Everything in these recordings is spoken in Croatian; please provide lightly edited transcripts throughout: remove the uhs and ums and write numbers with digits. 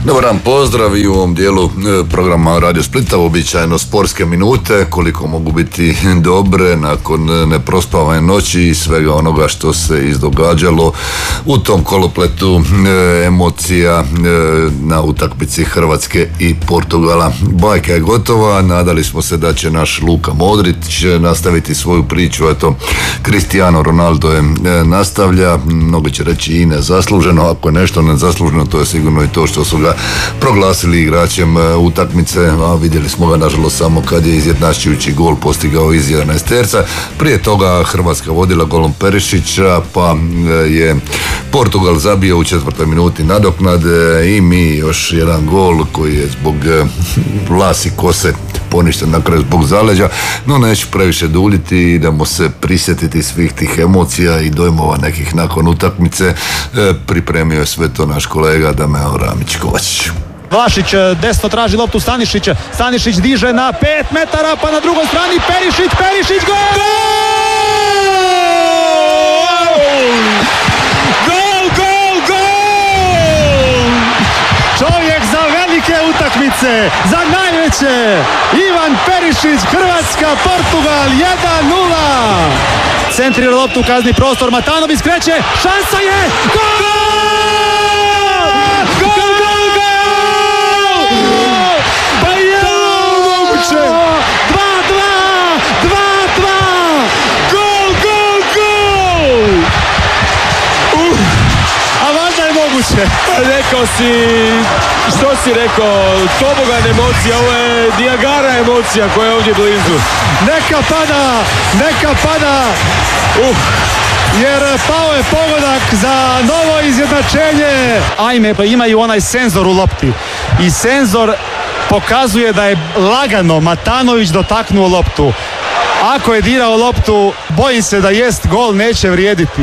Dobar dan, pozdrav i u ovom dijelu programa Radio Splita, uobičajeno sportske minute, koliko mogu biti dobre nakon neprospavane noći i svega onoga što se izdogađalo u tom kolopletu emocija na utakmici Hrvatske i Portugala. Bajka je gotova, nadali smo se da će naš Luka Modrić nastaviti svoju priču, eto, Cristiano Ronaldo je nastavlja, mnogi će reći i nezasluženo, ako je nešto nezasluženo, to je sigurno i to što su ga proglasili igračem utakmice, a vidjeli smo ga nažalost samo kad je izjednačujući gol postigao iz 11 terca. Prije toga Hrvatska vodila golom Perišića, pa je Portugal zabio u 4. minuti nadoknade i mi još jedan gol koji je zbog vlasi kose poništen na kraju zbog zaleđa, no neću previše duljiti, idemo se prisjetiti svih tih emocija i dojmova nekih nakon utakmice. Pripremio je sve to naš kolega Damjano Ramić-Kovačić. Vlašić desno traži loptu Stanišića, Stanišić diže na 5 metara, pa na drugoj strani Perišić, gol! Čovjek za velike utakmice, za najveće, Ivan Perišić, Hrvatska, Portugal, 1-0. Centrira loptu u kazni prostor, Matanović kreće, šansa je, gol! Pa je moguće! 2-2! Gol! A valjda je moguće. Rekao si, što si rekao, tobogan emocija, ovo je Niagara emocija koja je ovdje blizu. Neka pada, jer pao je pogodak za novo izjednačenje. Ajme, pa imaju onaj senzor u lopti i senzor pokazuje da je lagano Matanović dotaknuo loptu. Ako je dirao loptu, bojim se da jest gol neće vrijediti.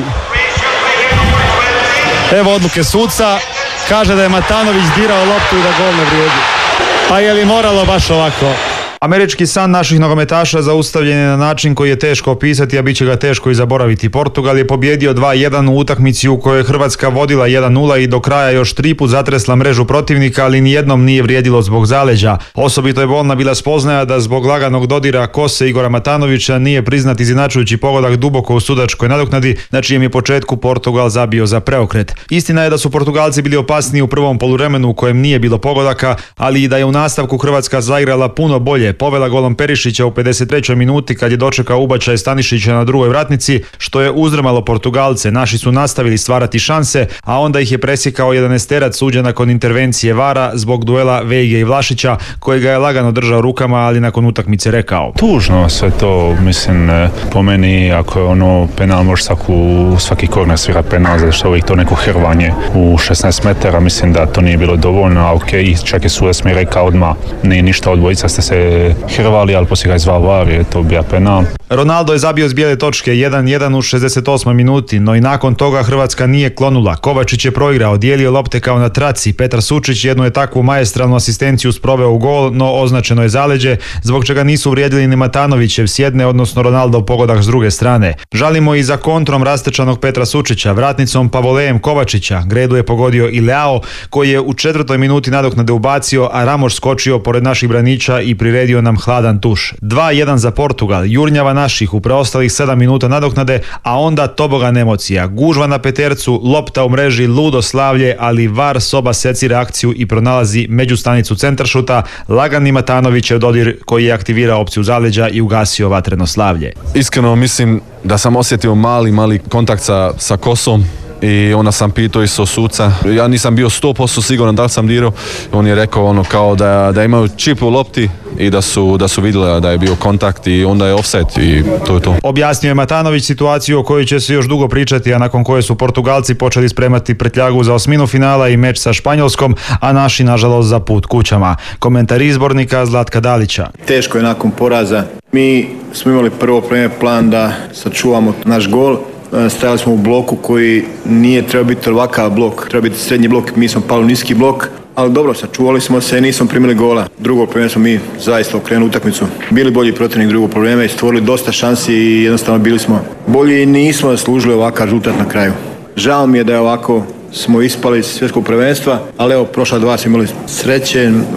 Evo odluke suca, kaže da je Matanović dirao loptu i da gol ne vrijedi. Pa je li moralo baš ovako? Američki san naših nogometaša zaustavljen je na način koji je teško opisati, a bit će ga teško i zaboraviti. Portugal je pobjedio 2-1 u utakmici u kojoj je Hrvatska vodila 1-0 i do kraja još 3 put zatresla mrežu protivnika, ali nijednom nije vrijedilo zbog zaleđa. Osobito je bolna bila spoznaja da zbog laganog dodira kose Igora Matanovića nije priznat izjednačujući pogodak duboko u sudačkoj nadoknadi, na čijem je početku Portugal zabio za preokret. Istina je da su Portugalci bili opasniji u prvom poluvremenu u kojem nije bilo pogodaka, ali i da je u nastavku Hrvatska zaigrala puno bolje. Povela golom Perišića u 53. minuti kad je dočekao ubačaj Stanišića na drugoj vratnici, što je uzdrmalo Portugalce. Naši su nastavili stvarati šanse, a onda ih je presjekao 11-terac suđen nakon intervencije VAR-a zbog duela Vejge i Vlašića, kojega je lagano držao rukama, ali nakon utakmice rekao: tužno sve to, mislim, po meni, ako je ono penal, može svaki korner svira penal, zato što uvijek to neko hrvanje u 16 metara, mislim da to nije bilo dovoljno, a okej, čak je sudac mi rekao odmah, nije ništa, odbojica ste se hrvali, ali poslije ga izvao VAR, je to bio penal. Ronaldo je zabio s bijele točke 1-1 u 68. minuti, no i nakon toga Hrvatska nije klonula. Kovačić je proigrao, dijelio lopte kao na traci. Petar Sučić jednu je takvu maestralnu asistenciju sproveo u gol, no označeno je zaleđe, zbog čega nisu vrijedili ni Matanovićev s jedne, odnosno Ronaldo pogodak s druge strane. Žalimo i za kontrom rastečanog Petra Sučića, vratnicom pa volejem Kovačića. Gredu je pogodio i Leao, koji je u 4. minuti nadoknade ubacio, a Ramos skočio pored naših braniča i priredio nam hladan tuš. 2-1 za Portugal, jurnjava naših u preostalih 7 minuta nadoknade, a onda tobogan emocija. Gužva na petercu, lopta u mreži, ludo slavlje, ali VAR soba seci reakciju i pronalazi međustanicu centaršuta, lagani Matanovićev dodir koji je aktivirao opciju zaleđa i ugasio vatreno slavlje. Iskreno mislim da sam osjetio mali kontakt sa kosom. I onda sam pitao isto suca, ja nisam bio 100% siguran da li sam dirao, on je rekao kao da imaju čip u lopti i da su vidjeli da je bio kontakt i onda je offset i to je to. Objasnio je Matanović situaciju o kojoj će se još dugo pričati, a nakon koje su Portugalci počeli spremati pretnjagu za osminu finala i meč sa Španjolskom, a naši nažalost za put kućama. Komentar izbornika Zlatka Dalića. Teško je nakon poraza. Mi smo imali prvo plan da sačuvamo naš gol. Stajali smo u bloku koji nije trebao biti ovakav blok, treba biti srednji blok, mi smo pali u niski blok, ali dobro, sačuvali smo se i nismo primili gola. Drugo probleme smo mi zaista okrenuli utakmicu. Bili bolji protivnik drugo probleme i stvorili dosta šansi i jednostavno bili smo bolji i nismo zaslužili ovakav rezultat na kraju. Žao mi je da je ovako smo ispali iz svjetskog prvenstva, ali evo prošla dva smo imali sreće,